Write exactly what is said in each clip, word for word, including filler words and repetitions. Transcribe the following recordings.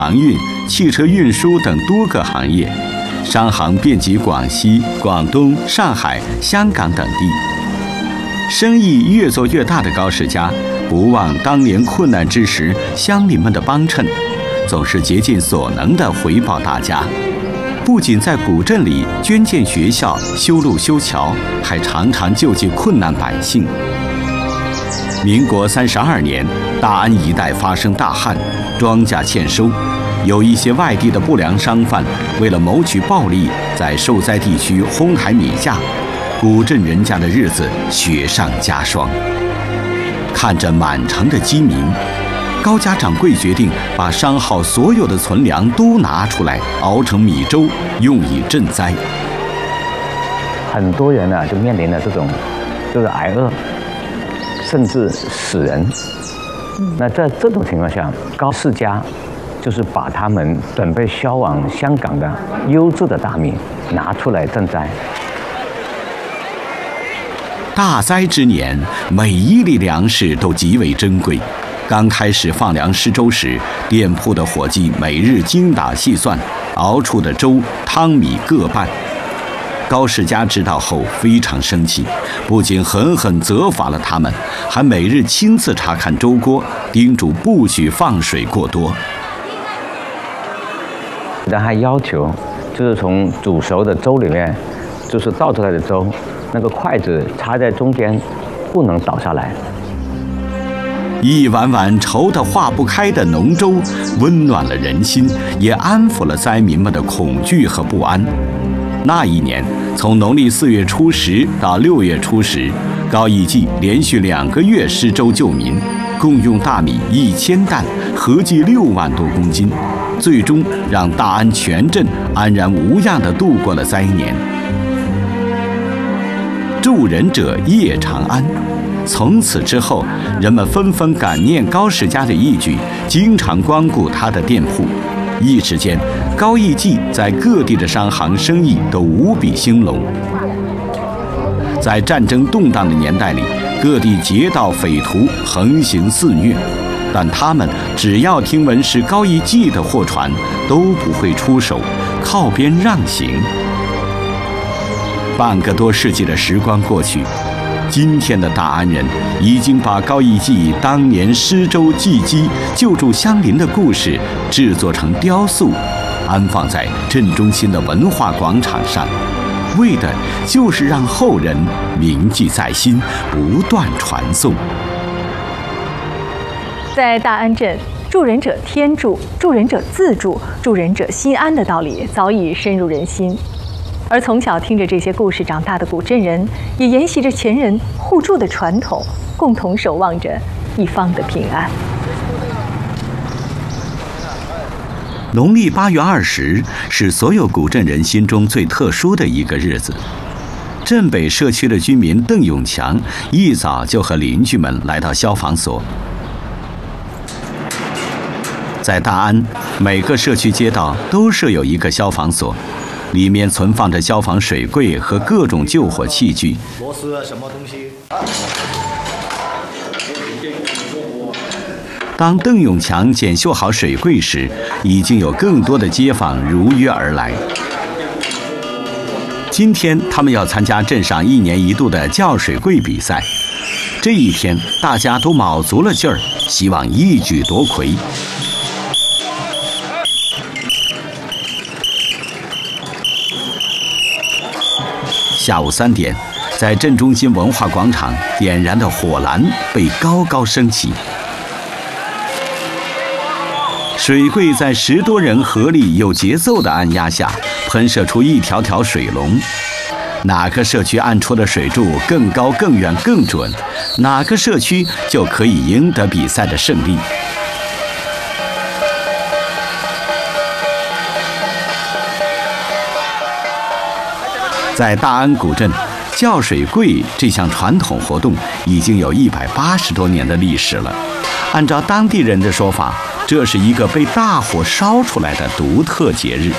航运、汽车运输等多个行业，商行遍及广西、广东、上海、香港等地。生意越做越大的高世家，不忘当年困难之时乡邻们的帮衬，总是竭尽所能地回报大家。不仅在古镇里捐建学校、修路修桥，还常常救济困难百姓。民国三十二年，大安一带发生大旱，庄稼欠收，有一些外地的不良商贩为了谋取暴利，在受灾地区哄抬米价，古镇人家的日子雪上加霜。看着满城的饥民，高家掌柜决定把商号所有的存粮都拿出来，熬成米粥，用以赈灾。 很多人呢、啊，就面临了这种，就是挨饿，甚至死人。那在这种情况下，高世家就是把他们准备销往香港的优质的大米拿出来赈灾。 大灾之年，每一粒粮食都极为珍贵。刚开始放粮施粥时，店铺的伙计每日精打细算，熬出的粥汤米各半。高世家知道后非常生气，不仅狠狠责罚了他们，还每日亲自查看粥锅，叮嘱不许放水过多。 然后还要求，就是从煮熟的粥里面，就是倒出来的粥，那个筷子插在中间，不能倒下来。 一碗碗稠得化不开的浓粥，温暖了人心，也安抚了灾民们的恐惧和不安。那一年，从农历四月初十到六月初十，高义季连续两个月施粥救民，共用大米一千担，合计六万多公斤，最终让大安全镇安然无恙地度过了灾年。助人者夜长安。从此之后，人们纷纷感念高世家的义举，经常光顾他的店铺。一时间，高义季在各地的商行生意都无比兴隆。在战争动荡的年代里，各地劫盗匪徒横行肆虐，但他们只要听闻是高义季的货船，都不会出手，靠边让行。半个多世纪的时光过去，今天的大安人已经把高义季当年施粥济饥、救助乡邻的故事制作成雕塑，安放在镇中心的文化广场上，为的就是让后人铭记在心，不断传颂。 在大安镇，助人者天助，助人者自助，助人者心安的道理早已深入人心。而从小听着这些故事长大的古镇人，也沿袭着前人互助的传统，共同守望着一方的平安。 农历八月二十是所有古镇人心中最特殊的一个日子。镇北社区的居民邓永强一早就和邻居们来到消防所。在大安，每个社区街道都设有一个消防所，里面存放着消防水柜和各种救火器具。螺丝什么东西？当邓永强检修好水柜时，已经有更多的街坊如约而来。今天他们要参加镇上一年一度的叫水柜比赛。这一天，大家都卯足了劲儿，希望一举夺魁。下午三点，在镇中心文化广场点燃的火篮被高高升起，水柜在十多人合力有节奏的按压下，喷射出一条条水龙。哪个社区按出的水柱更高、更远、更准，哪个社区就可以赢得比赛的胜利。在大安古镇，叫水柜这项传统活动已经有一百八十多年的历史了。按照当地人的说法，这是一个被大火烧出来的独特节日。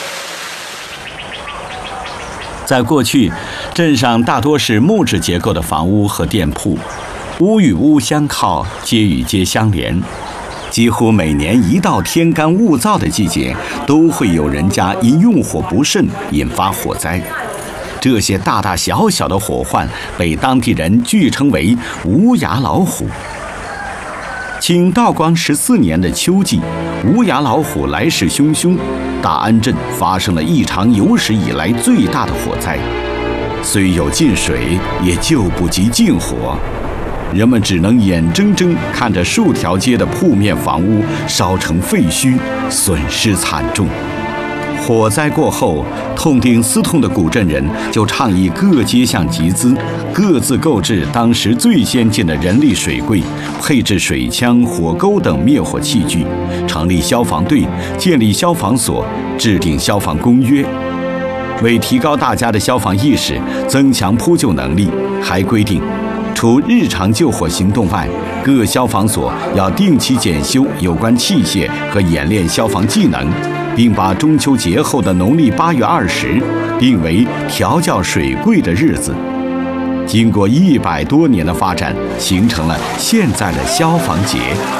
在过去，镇上大多是木质结构的房屋和店铺，屋与屋相靠，街与街相连。 几乎每年一到天干物燥的季节，都会有人家因用火不慎引发火灾。这些大大小小的火患被当地人据称为无牙老虎。清道光十四年的秋季，无牙老虎来势汹汹，大安镇发生了一场有史以来最大的火灾。虽有进水，也救不及禁火，人们只能眼睁睁看着数条街的铺面房屋烧成废墟，损失惨重。火灾过后，痛定思痛的古镇人就倡议各街巷集资，各自购置当时最先进的人力水柜，配置水枪、火钩等灭火器具，成立消防队，建立消防所，制定消防公约。为提高大家的消防意识，增强扑救能力，还规定，除日常救火行动外，各消防所要定期检修有关器械和演练消防技能，并把中秋节后的农历八月二十定为调教水柜的日子。经过一百多年的发展，形成了现在的消防节。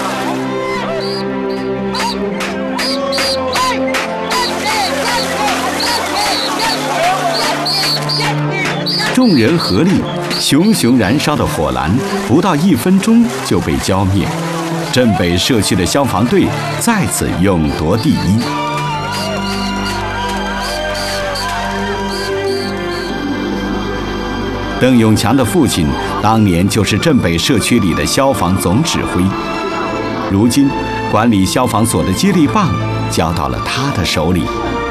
众人合力，熊熊燃烧的火蓝不到一分钟就被浇灭。镇北社区的消防队再次勇夺第一。邓永强的父亲当年就是镇北社区里的消防总指挥，如今管理消防所的接力棒交到了他的手里。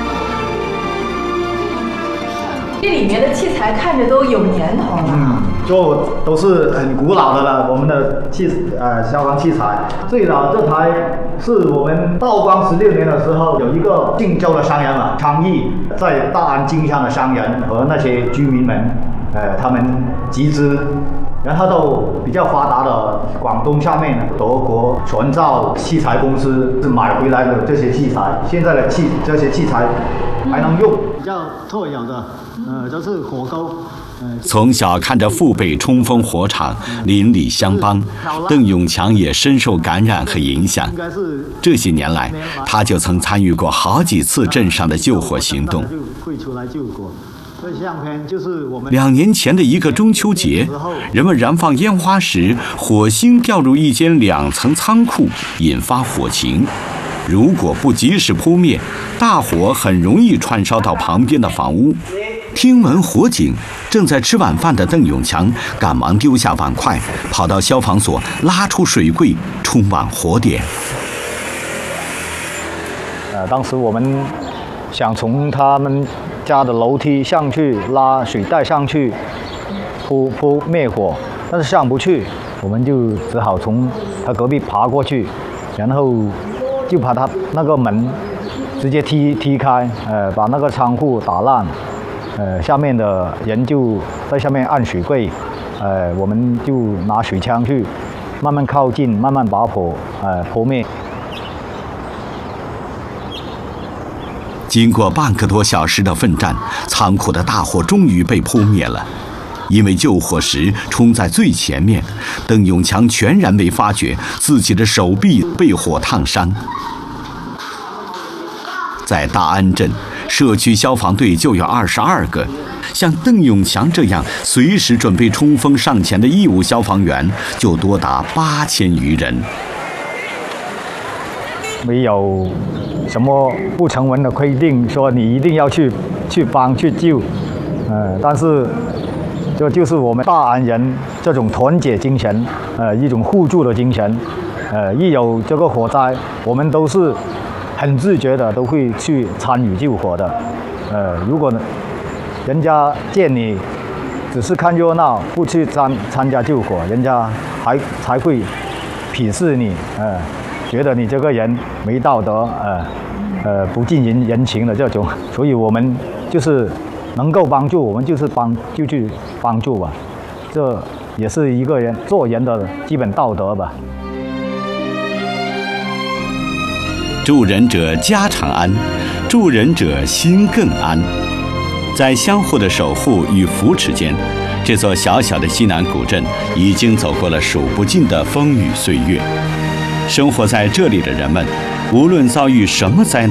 这里面的器材看着都有年头了， 嗯，就都是很古老的了。我们的器呃消防器材，最早这台是我们道光十六年的时候，有一个晋州的商人嘛，昌邑在大安经商的商人和那些居民们，呃，他们集资，然后都比较发达的广东下面德国全造器材公司是买回来的这些器材，现在的器这些器材还能用，比较特有的。呃，这是火钩。 从小看着父辈冲锋火场，邻里相帮，邓永强也深受感染和影响。这些年来，他就曾参与过好几次镇上的救火行动。 会出来救火。这相片就是我们两年前的一个中秋节，人们燃放烟花时，火星掉入一间两层仓库，引发火情。如果不及时扑灭，大火很容易串烧到旁边的房屋。听闻火警，正在吃晚饭的邓永强赶忙丢下碗筷，跑到消防所拉出水柜，冲往火点。 呃，当时我们想从他们家的楼梯上去拉水带上去扑扑灭火，但是上不去，我们就只好从他隔壁爬过去，然后就把他那个门直接踢踢开，呃，把那个仓库打烂。呃，下面的人就在下面按水柜，呃，我们就拿水枪去慢慢靠近，慢慢把火呃扑灭。 经过半个多小时的奋战，仓库的大火终于被扑灭了。因为救火时冲在最前面，邓永强全然没发觉自己的手臂被火烫伤。在大安镇，社区消防队就有二十二个，像邓永强这样随时准备冲锋上前的义务消防员就多达八千余人。 没有什么不成文的规定说你一定要去去帮去救，呃，但是这就是我们大安人这种团结精神，呃，一种互助的精神，呃，一有这个火灾，我们都是很自觉的都会去参与救火的，呃，如果人家见你只是看热闹，不去参参加救火，人家还才会鄙视你，呃，觉得你这个人没道德，呃，呃，不近人人情的这种，所以我们就是能够帮助，我们就是帮就去帮助吧，这也是一个人做人的基本道德吧。 助人者家常安，助人者心更安。在相互的守护与扶持间，这座小小的西南古镇已经走过了数不尽的风雨岁月。 生活在这里的人们，无论遭遇什么灾难，